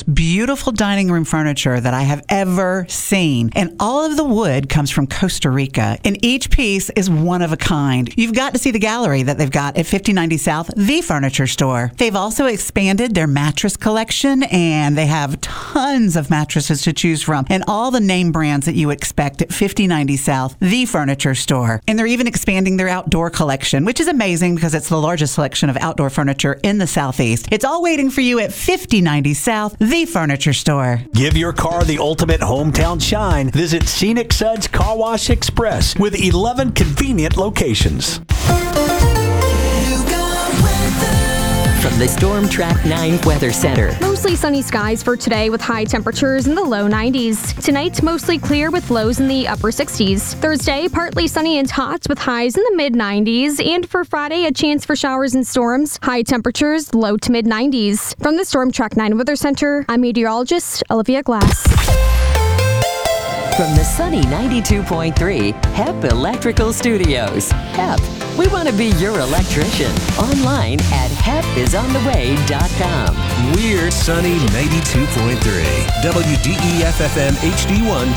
most beautiful dining room furniture that I have ever seen. And all of the wood comes from Costa Rica. And each piece is one of a kind. You've got to see the gallery that they've got at 5090 South, The Furniture Store. They've also expanded their mattress collection, and they have tons of mattresses to choose from and all the name brands that you expect at 5090 South, The Furniture Store. And they're even expanding their outdoor collection, which is amazing because it's the largest selection of outdoor furniture in the Southeast. It's all waiting for you at 5090 South, The Furniture Store. Give your car the ultimate hometown shine. Visit Scenic Suds Car Wash Express with 11 convenient locations. From the Storm Track 9 Weather Center. Mostly sunny skies for today with high temperatures in the low 90s. Tonight, mostly clear with lows in the upper 60s. Thursday, partly sunny and hot with highs in the mid 90s. And for Friday, a chance for showers and storms. High temperatures, low to mid 90s. From the Storm Track 9 Weather Center, I'm meteorologist Olivia Glass. From the sunny 92.3 HEP Electrical Studios. HEP, we want to be your electrician. Online at hepisontheway.com. We're sunny 92.3 WDEF FM HD1